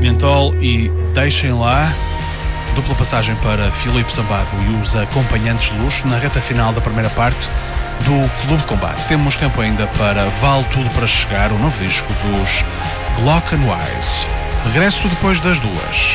Mentol e Deixem Lá. Dupla passagem para Filipe Sambado e os acompanhantes de luxo na reta final da primeira parte do Clube de Combate. Temos tempo ainda para Vale Tudo para Chegar, o novo disco dos Glockenwise. Regresso depois das 2.